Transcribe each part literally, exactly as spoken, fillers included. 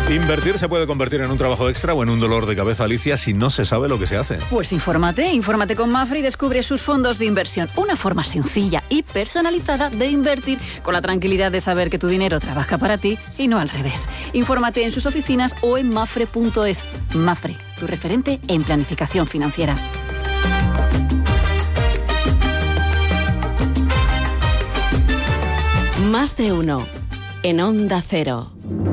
Invertir se puede convertir en un trabajo extra o en un dolor de cabeza, Alicia, si no se sabe lo que se hace. Pues infórmate, infórmate con Mafre y descubre sus fondos de inversión. Una forma sencilla y personalizada de invertir con la tranquilidad de saber que tu dinero trabaja para ti y no al revés. Infórmate en sus oficinas o en mafre punto es. Mafre, tu referente en planificación financiera. Más de uno en Onda Cero.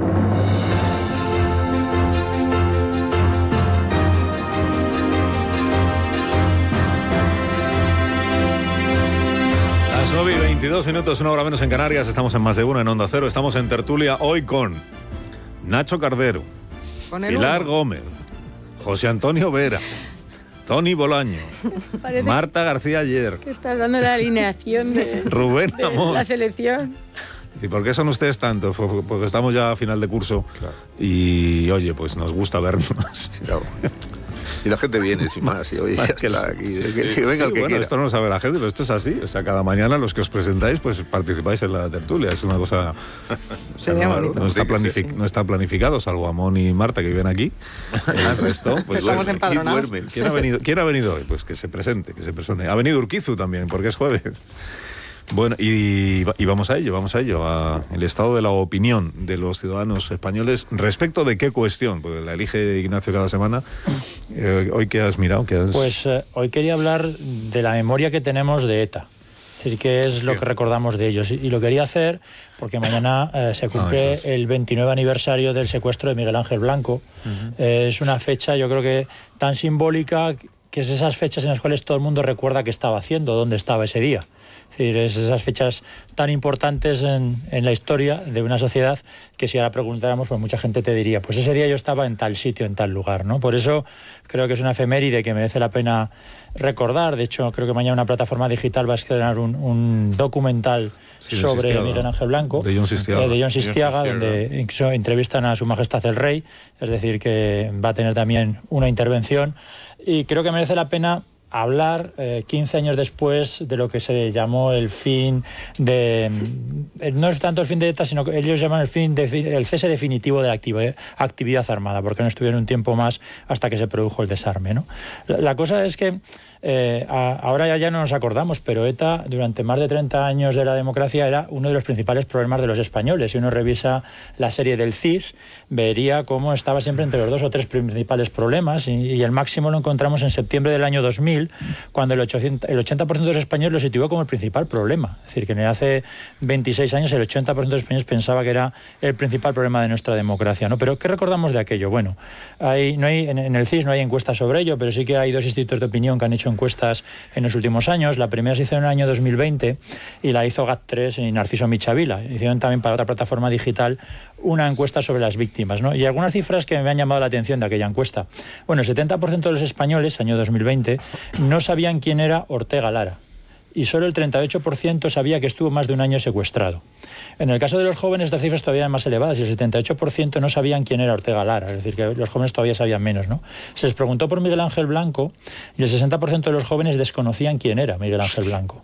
nueve y veintidós minutos, una hora menos en Canarias. Estamos en Más de Uno en Onda Cero. Estamos en tertulia hoy con Nacho Cardero, Pilar uno. Gómez, José Antonio Vera, Tony Bolaño, Marta García Ayer. Que estás dando la alineación de, Rubén de Amón. La selección. ¿Y por qué son ustedes tantos? Porque estamos ya a final de curso, claro. Y oye, pues nos gusta vernos. Claro. Y la gente viene, sin más, y oye, ya que está la, aquí, que, que venga sí, el que bueno, quiera. Esto no lo sabe la gente, pero esto es así. O sea, cada mañana los que os presentáis, pues participáis en la tertulia. Es una cosa... O sea, no, no, está planific, no está planificado, salvo Amón y Marta, que viven aquí. El resto, pues estamos empadronados. ¿Quién ha venido, ¿Quién ha venido hoy? Pues que se presente, que se persone. Ha venido Urquizu también, porque es jueves. Bueno, y, y vamos a ello, vamos a ello, a el estado de la opinión de los ciudadanos españoles respecto de qué cuestión, porque la elige Ignacio cada semana. Eh, ¿Hoy qué has mirado? ¿Qué has... Pues eh, hoy quería hablar de la memoria que tenemos de ETA, es decir, qué es lo que recordamos de ellos. Y, y lo quería hacer porque mañana eh, se cumple ah, es. el veintinueve aniversario del secuestro de Miguel Ángel Blanco. Uh-huh. Eh, es una fecha, yo creo que tan simbólica, que es esas fechas en las cuales todo el mundo recuerda qué estaba haciendo, dónde estaba ese día. Es decir, es esas fechas tan importantes en, en la historia de una sociedad que si ahora preguntáramos, pues mucha gente te diría, pues ese día yo estaba en tal sitio, en tal lugar, ¿no? Por eso creo que es una efeméride que merece la pena recordar. De hecho, creo que mañana una plataforma digital va a estrenar un, un documental sí, sobre Sistiaga. Miguel Ángel Blanco, de Jon Sistiaga, eh, de Jon Sistiaga, donde incluso entrevistan a Su Majestad el Rey, es decir, que va a tener también una intervención. Y creo que merece la pena hablar eh, quince años después de lo que se llamó el fin de... Eh, no es tanto el fin de ETA, sino que ellos llaman el fin de, el cese definitivo de la actividad, actividad armada, porque no estuvieron un tiempo más hasta que se produjo el desarme, ¿no? La, la cosa es que eh, a, ahora ya, ya no nos acordamos, pero ETA durante más de treinta años de la democracia era uno de los principales problemas de los españoles. Si uno revisa la serie del C I S, vería cómo estaba siempre entre los dos o tres principales problemas, y, y el máximo lo encontramos en septiembre del año dos mil, cuando el, ochocientos, el ochenta por ciento de los españoles lo situó como el principal problema. Es decir, que hace veintiséis años el ochenta por ciento de los españoles pensaba que era el principal problema de nuestra democracia, ¿no? Pero ¿qué recordamos de aquello? Bueno, hay, no hay, en, en el C I S no hay encuestas sobre ello, pero sí que hay dos institutos de opinión que han hecho encuestas en los últimos años. La primera se hizo en el año dos mil veinte y la hizo G A T tres y Narciso Michavila. Hicieron también para otra plataforma digital una encuesta sobre las víctimas, ¿no? Y algunas cifras que me han llamado la atención de aquella encuesta. Bueno, el setenta por ciento de los españoles, año dos mil veinte, no sabían quién era Ortega Lara, y solo el treinta y ocho por ciento sabía que estuvo más de un año secuestrado. En el caso de los jóvenes, estas cifras todavía eran más elevadas, y el setenta y ocho por ciento no sabían quién era Ortega Lara, es decir, que los jóvenes todavía sabían menos, ¿no? Se les preguntó por Miguel Ángel Blanco, y el sesenta por ciento de los jóvenes desconocían quién era Miguel Ángel Blanco.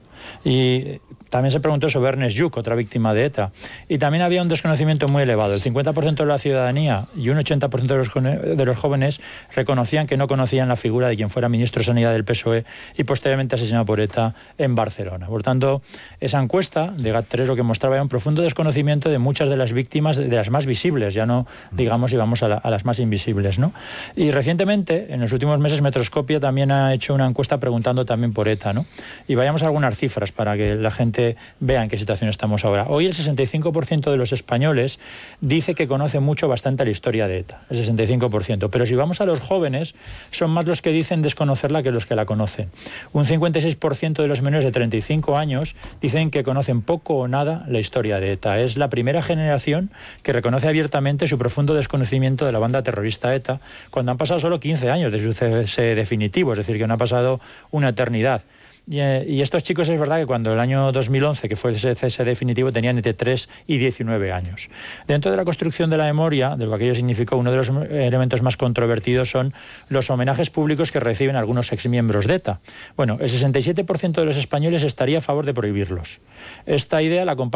Y también se preguntó sobre Ernest Lluch, otra víctima de ETA. Y también había un desconocimiento muy elevado. El cincuenta por ciento de la ciudadanía y un ochenta por ciento de los, de los jóvenes reconocían que no conocían la figura de quien fuera ministro de Sanidad del P S O E y posteriormente asesinado por ETA en Barcelona. Por tanto, esa encuesta de G A T tres lo que mostraba era un profundo desconocimiento de muchas de las víctimas, de las más visibles, ya no, digamos, íbamos a, la, a las más invisibles, ¿no? Y recientemente, en los últimos meses, Metroscopia también ha hecho una encuesta preguntando también por ETA, ¿no? Y vayamos a algunas cifras para que la gente vea en qué situación estamos ahora. Hoy el sesenta y cinco por ciento de los españoles dice que conoce mucho, bastante la historia de ETA, el sesenta y cinco por ciento. Pero si vamos a los jóvenes, son más los que dicen desconocerla que los que la conocen. Un cincuenta y seis por ciento de los menores de treinta y cinco años dicen que conocen poco o nada la historia de ETA. Es la primera generación que reconoce abiertamente su profundo desconocimiento de la banda terrorista ETA, cuando han pasado solo quince años de su cese definitivo, es decir, que no ha pasado una eternidad. Y, eh, y estos chicos es verdad que cuando el año dos mil once, que fue el cese definitivo, tenían entre tres y diecinueve años. Dentro de la construcción de la memoria, de lo que aquello significó, uno de los elementos más controvertidos son los homenajes públicos que reciben algunos exmiembros de ETA. Bueno, el sesenta y siete por ciento de los españoles estaría a favor de prohibirlos. Esta idea la comparte